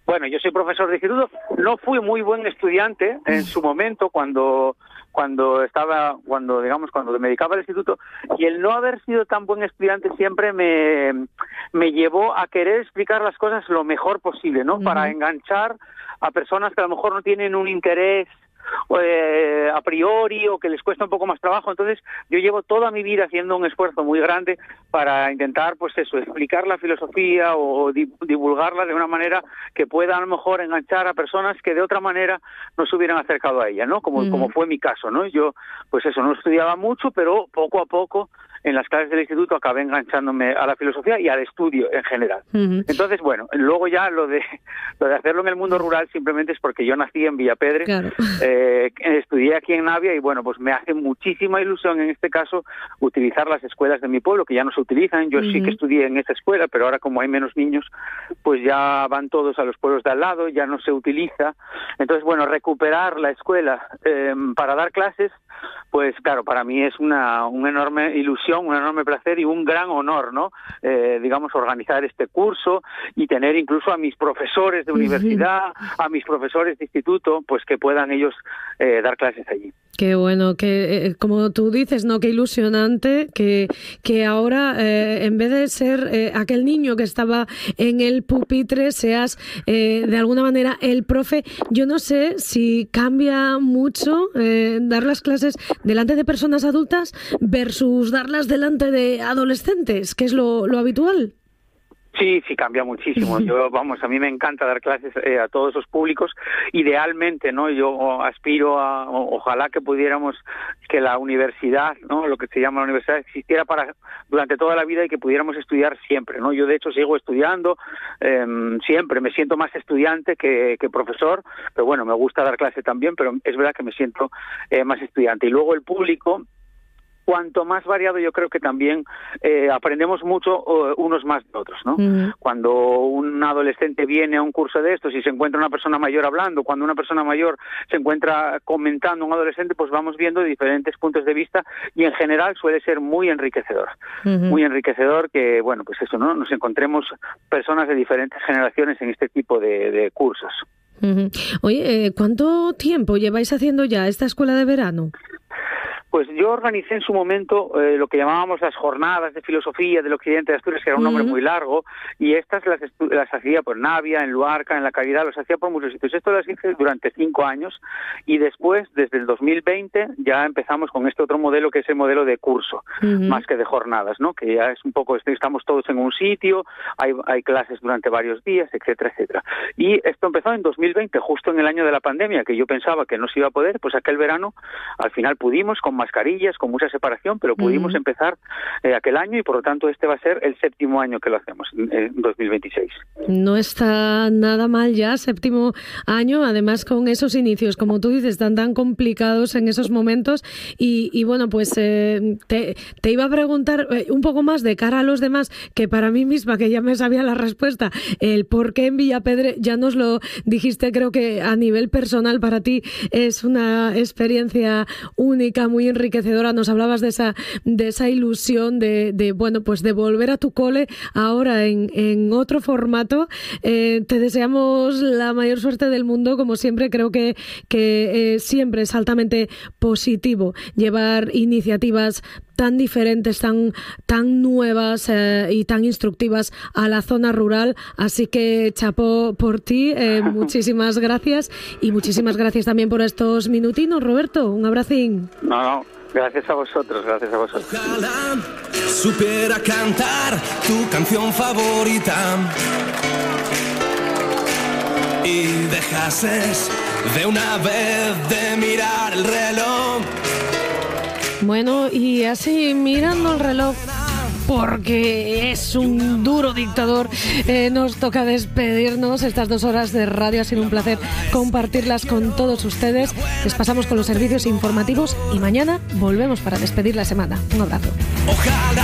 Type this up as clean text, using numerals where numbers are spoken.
Bueno, yo soy profesor de instituto. No fui muy buen estudiante en su momento cuando me dedicaba al instituto, y el no haber sido tan buen estudiante siempre me llevó a querer explicar las cosas lo mejor posible, ¿no? Para enganchar a personas que a lo mejor no tienen un interés a priori o que les cuesta un poco más trabajo. Entonces yo llevo toda mi vida haciendo un esfuerzo muy grande para intentar, pues eso, explicar la filosofía o divulgarla de una manera que pueda a lo mejor enganchar a personas que de otra manera no se hubieran acercado a ella, ¿no? Como fue mi caso, ¿no? Yo, pues eso, no estudiaba mucho, pero poco a poco en las clases del instituto acabé enganchándome a la filosofía y al estudio en general. Entonces, bueno, luego ya lo de hacerlo en el mundo rural simplemente es porque yo nací en Villapedre, claro. Estudié aquí en Navia y bueno, pues me hace muchísima ilusión en este caso utilizar las escuelas de mi pueblo, que ya no se utilizan. Yo sí que estudié en esa escuela, pero ahora como hay menos niños, pues ya van todos a los pueblos de al lado, ya no se utiliza. Entonces, bueno, recuperar la escuela para dar clases, pues claro, para mí es una enorme ilusión, un enorme placer y un gran honor, ¿no? Digamos, organizar este curso y tener incluso a mis profesores de universidad, a mis profesores de instituto, pues que puedan ellos dar clases allí. Qué bueno, que como tú dices, ¿no? Qué ilusionante que ahora, en vez de ser aquel niño que estaba en el pupitre, seas de alguna manera el profe. Yo no sé si cambia mucho dar las clases delante de personas adultas versus darlas delante de adolescentes, que es lo habitual. Sí, cambia muchísimo. A mí me encanta dar clases a todos esos públicos. Idealmente, ¿no? Yo aspiro ojalá que pudiéramos, que la universidad, ¿no? Lo que se llama la universidad, existiera durante toda la vida y que pudiéramos estudiar siempre, ¿no? Yo de hecho sigo estudiando, siempre me siento más estudiante que profesor, pero bueno, me gusta dar clase también, pero es verdad que me siento más estudiante. Y luego el público, cuanto más variado, yo creo que también aprendemos mucho unos más de otros, ¿no? Cuando un adolescente viene a un curso de estos y se encuentra una persona mayor hablando, cuando una persona mayor se encuentra comentando a un adolescente, pues vamos viendo diferentes puntos de vista y en general suele ser muy enriquecedor. Muy enriquecedor que, bueno, pues eso, ¿no? Nos encontremos personas de diferentes generaciones en este tipo de cursos. Oye, ¿cuánto tiempo lleváis haciendo ya esta escuela de verano? Pues yo organicé en su momento lo que llamábamos las jornadas de filosofía del occidente de Asturias, que era un nombre muy largo, y estas las hacía por Navia, en Luarca, en La Caridad, los hacía por muchos sitios. Esto las hice durante 5 años y después, desde el 2020, ya empezamos con este otro modelo, que es el modelo de curso, más que de jornadas, ¿no? Que ya es un poco, estamos todos en un sitio, hay clases durante varios días, etcétera, etcétera. Y esto empezó en 2020, justo en el año de la pandemia, que yo pensaba que no se iba a poder, pues aquel verano al final pudimos, con mascarillas, con mucha separación, pero pudimos empezar aquel año y por lo tanto este va a ser el 7º año que lo hacemos, en 2026. No está nada mal ya, 7º año, además con esos inicios, como tú dices, tan complicados en esos momentos y bueno, pues te iba a preguntar un poco más de cara a los demás, que para mí misma, que ya me sabía la respuesta, el por qué en Villapedre, ya nos lo dijiste, creo que a nivel personal para ti es una experiencia única, muy enriquecedora. Nos hablabas de esa ilusión de bueno, pues de volver a tu cole ahora en otro formato. Te deseamos la mayor suerte del mundo, como siempre. Creo que siempre es altamente positivo llevar iniciativas tan diferentes, tan nuevas y tan instructivas a la zona rural. Así que chapó por ti, muchísimas gracias y muchísimas gracias también por estos minutinos, Roberto. Un abracín. No, gracias a vosotros, gracias a vosotros. Ojalá supiera cantar tu canción favorita y dejases de una vez de mirar el reloj. Bueno, y así mirando el reloj, porque es un duro dictador, nos toca despedirnos. Estas 2 horas de radio ha sido un placer compartirlas con todos ustedes. Les pasamos con los servicios informativos y mañana volvemos para despedir la semana. Un abrazo. Ojalá.